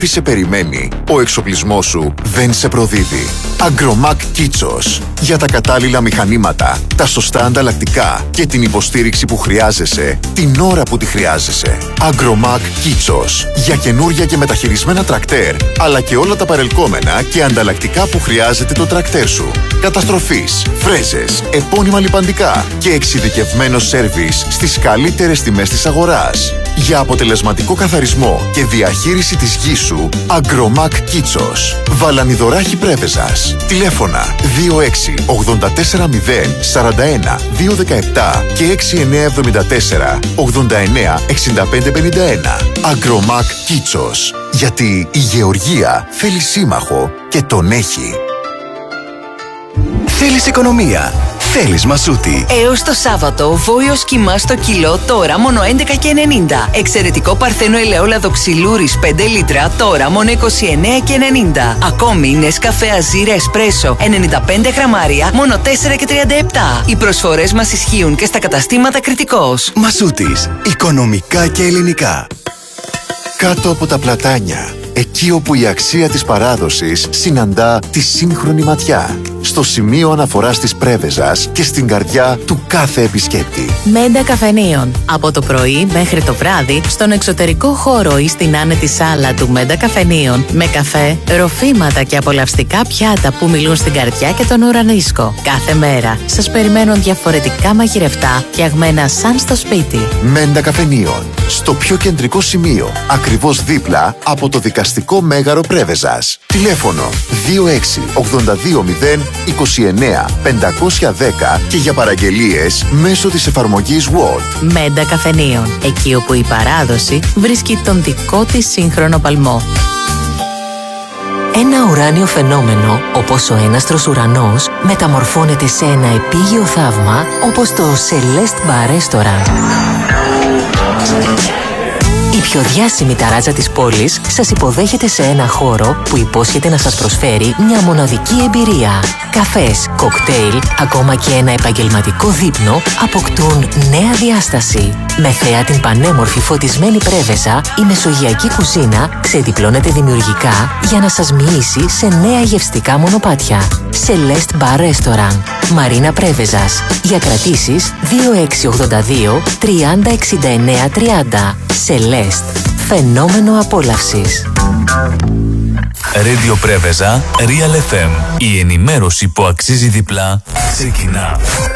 σε περιμένει, ο εξοπλισμός σου δεν σε προδίδει. Agromac Kitsos. Για τα κατάλληλα μηχανήματα, τα σωστά ανταλλακτικά και την υποστήριξη που χρειάζεσαι την ώρα που τη χρειάζεσαι. Agromac Kitsos. Για καινούρια και μεταχειρισμένα τρακτέρ, αλλά και όλα τα παρελκόμενα και ανταλλακτικά που χρειάζεται το τρακτέρ σου. Καταστροφής, φρέζες, επώνυμα λιπαντικά και εξειδικευμένο σέρβις στις καλύτερες τιμές της αγοράς. Για αποτελεσματικό καθαρισμό και διαχείριση της γης σου, Agromac Kitsos. Βαλανιδωράχη Πρέβεζας. Τηλέφωνα 26 84 0 41 217 και 6974 89 65 51. Agromac Kitsos. Γιατί η γεωργία θέλει σύμμαχο και τον έχει. Θέλεις οικονομία. Θέλεις Μασούτη. Έως το Σάββατο, βόηος κιμά στο κιλό τώρα μόνο 11,90. Εξαιρετικό παρθένο ελαιόλαδο ξυλούρης 5 λίτρα τώρα μόνο 29,90. Ακόμη Νεσκαφέ Αζίρ Εσπρέσο 95 γραμμάρια μόνο 4,37. Οι προσφορές μας ισχύουν και στα καταστήματα Κρητικός. Μασούτης. Οικονομικά και ελληνικά. Κάτω από τα πλατάνια, εκεί όπου η αξία της παράδοσης συναντά τη σύγχρονη ματιά. Στο σημείο αναφοράς της Πρέβεζας και στην καρδιά του κάθε επισκέπτη. Μέντα Καφενείων. Από το πρωί μέχρι το βράδυ, στον εξωτερικό χώρο ή στην άνετη σάλα του Μέντα Καφενείων, με καφέ, ροφήματα και απολαυστικά πιάτα που μιλούν στην καρδιά και τον ουρανίσκο. Κάθε μέρα σας περιμένουν διαφορετικά μαγειρευτά, φτιαγμένα σαν στο σπίτι. Μέντα Καφενείων. Στο πιο κεντρικό σημείο, ακριβώς δίπλα από το δικαστικό μέγαρο Πρέβεζας. Τηλέφωνο 26 82 0 29 510 και για παραγγελίες μέσω της εφαρμογής Word. Μέντα Καφενείων. Εκεί όπου η παράδοση βρίσκει τον δικό της σύγχρονο παλμό. Ένα ουράνιο φαινόμενο, όπως ο έναστρος ουρανός, μεταμορφώνεται σε ένα επίγειο θαύμα, όπως το Celeste Bar Restaurant. Η πιο διάσημη ταράτσα της πόλης σας υποδέχεται σε ένα χώρο που υπόσχεται να σας προσφέρει μια μοναδική εμπειρία. Καφές, κοκτέιλ, ακόμα και ένα επαγγελματικό δείπνο αποκτούν νέα διάσταση. Με θέα την πανέμορφη φωτισμένη Πρέβεζα, η μεσογειακή κουζίνα ξεδιπλώνεται δημιουργικά για να σας μοιήσει σε νέα γευστικά μονοπάτια. Celeste Bar Restaurant, Μαρίνα Πρέβεζας. Για κρατήσεις 2682 30 69 30. Celeste. Φαινόμενο απόλαυσης. Radio Πρέβεζα, Real FM. Η ενημέρωση που αξίζει διπλά ξεκινά.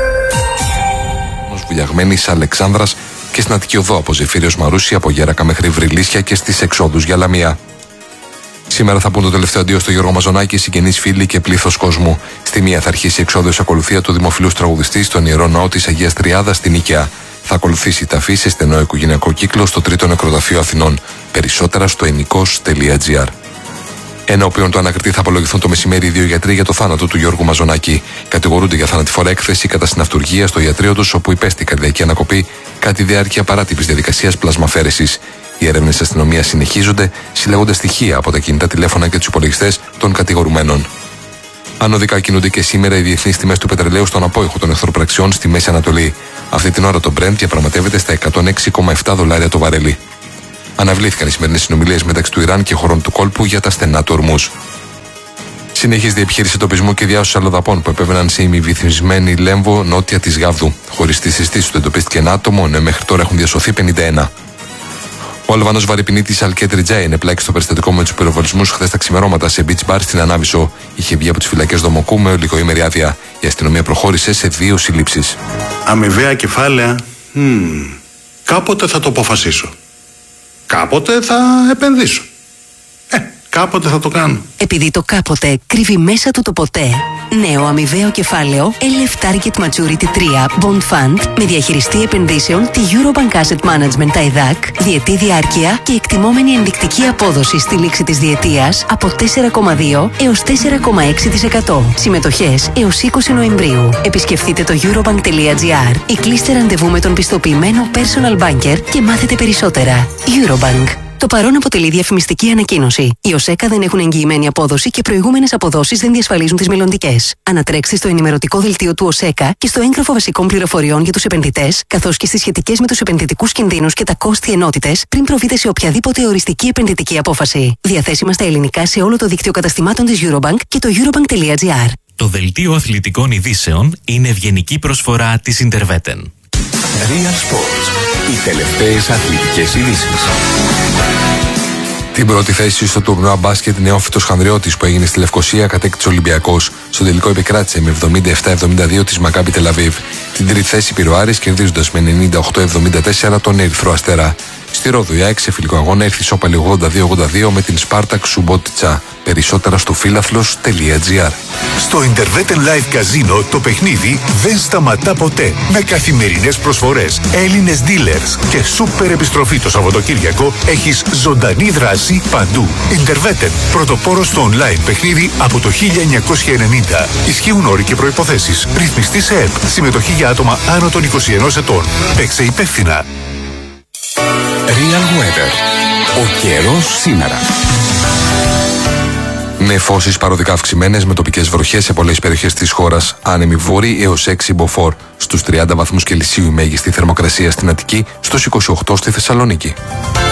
Βουλιαγμένης Αλεξάνδρας και στην Αττική Οδό από Ζεφύριος Μαρούσι, από Γέρακα μέχρι Βρυλίσια και στις εξόδους για Λαμία. Σήμερα θα πούν το τελευταίο αντίο στο Γιώργο Μαζονάκη, συγγενείς, φίλοι και πλήθος κόσμου. Στη μία θα αρχίσει η εξόδιος ακολουθία του δημοφιλούς τραγουδιστή στον Ιερό Ναό της Αγίας Τριάδας στην Νίκαια. Θα ακολουθήσει η ταφή σε στενό οικογενειακό κύκλο στο 3ο Νεκροταφείο Αθηνών. Περισσότερα στο ενικός.gr. Ενώπιον του ανακριτή θα απολογηθούν το μεσημέρι οι δύο γιατροί για το θάνατο του Γιώργου Μαζονάκη. Κατηγορούνται για θανατηφόρα έκθεση κατά συναυτουργία στο ιατρείο τους, όπου υπέστη καρδιακή ανακοπή κατά τη διάρκεια παράτυπης διαδικασίας πλασμαφαίρεσης. Οι έρευνες της αστυνομίας συνεχίζονται, συλλέγονται στοιχεία από τα κινητά τηλέφωνα και τους υπολογιστές των κατηγορουμένων. Ανωδικά κινούνται και σήμερα οι διεθνείς τιμές του πετρελαίου στον απόϊχο των εχθροπραξιών στη Μέση Ανατολή. Αυτή την ώρα το Brent διαπραγματεύεται στα $106,7 το βαρέλι. Αναβλήθηκαν οι σημερινές συνομιλίες μεταξύ του Ιράν και χωρών του κόλπου για τα στενά του Ορμούζ. Συνεχίζεται η επιχείρηση εντοπισμού και διάσωσης αλλοδαπών που επέβαιναν σε ημιβυθισμένη Λέμβο νότια της Γάβδου. Χωρίς τη συστήση του εντοπίστηκε ένα άτομο, ενώ μέχρι τώρα έχουν διασωθεί 51. Ο Αλβανός βαρυπινίτης Αλκέτρι Τζάι είναι πλάκη στο περιστατικό με τους πυροβολισμούς χθες τα ξημερώματα σε beach bar στην Ανάβησο. Είχε βγει από τις φυλακές Δομοκού με ολιγοήμερη άδεια. Η αστυνομία προχώρησε σε 2 συλλήψεις. Αμοιβαία κεφάλαια. Κάποτε θα το αποφασίσω. Κάποτε θα επενδύσω. Κάποτε θα το κάνω. Επειδή το κάποτε κρύβει μέσα του το ποτέ. Νέο αμοιβαίο κεφάλαιο LF Target Maturity 3 Bond Fund με διαχειριστή επενδύσεων τη Eurobank Asset Management ΤΑΙΔΑΚ, διετή διάρκεια και εκτιμόμενη ενδεικτική απόδοση στη λήξη της διετίας από 4,2 έως 4,6%. Συμμετοχές έως 20 Νοεμβρίου. Επισκεφτείτε το eurobank.gr ή κλείστε ραντεβού με τον πιστοποιημένο personal banker και μάθετε περισσότερα. Eurobank. Το παρόν αποτελεί διαφημιστική ανακοίνωση. Οι ΟΣΕΚΑ δεν έχουν εγγυημένη απόδοση και προηγούμενες αποδόσεις δεν διασφαλίζουν τις μελλοντικές. Ανατρέξτε στο ενημερωτικό δελτίο του ΟΣΕΚΑ και στο έγγραφο βασικών πληροφοριών για τους επενδυτές, καθώς και στις σχετικές με τους επενδυτικούς κινδύνους και τα κόστη ενότητες, πριν προβείτε σε οποιαδήποτε οριστική επενδυτική απόφαση. Διαθέσιμα στα ελληνικά σε όλο το δίκτυο καταστημάτων της Eurobank και το eurobank.gr. Το δελτίο αθλητικών ειδήσεων είναι ευγενική προσφορά της Interveten. Real Sports. Οι τελευταίες αθλητικές ειδήσεις. Την πρώτη θέση στο τουρνουά μπάσκετ Νεόφυτος Χανδριώτης που έγινε στη Λευκοσία κατέκτησε ο Ολυμπιακός. Στο τελικό επικράτησε με 77-72 της Μακάμπι Τελαβίβ. Την τρίτη θέση πήρε ο Άρης κερδίζοντας με 98-74 τον Ερυθρό Αστέρα. Στη Ρόδο η ΑΕΚ σε φιλικό αγώνα έρθει σώπαλη 82-82 με την Σπάρτακ Σουμπότιτσα. Περισσότερα στο φίλαθλος.gr. Στο Interveten Live Casino το παιχνίδι δεν σταματά ποτέ. Με καθημερινές προσφορές, Έλληνες dealers και σούπερ επιστροφή το Σαββατοκύριακο έχεις ζωντανή δράση παντού. Interveten, πρωτοπόρος στο online παιχνίδι από το 1990. Ισχύουν όροι και προϋποθέσεις. Ρυθμιστή σε ΕΠ. Συμμετοχή για άτομα άνω των 21 ετών. Παίξε υπεύθυνα. Real Weather. Ο καιρός σήμερα. Νεφώσεις παροδικά αυξημένες με τοπικές βροχές σε πολλές περιοχές της χώρας. Άνεμοι βόρειοι έως 6 μποφόρ. Στους 30 βαθμούς Κελσίου η μέγιστη θερμοκρασία στην Αττική, στους 28 στη Θεσσαλονίκη.